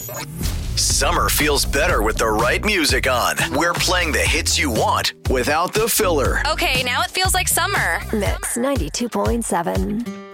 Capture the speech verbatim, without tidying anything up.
Summer feels better with the right music on. We're playing the hits you want without the filler. Okay, now it feels like summer. Mix ninety-two point seven.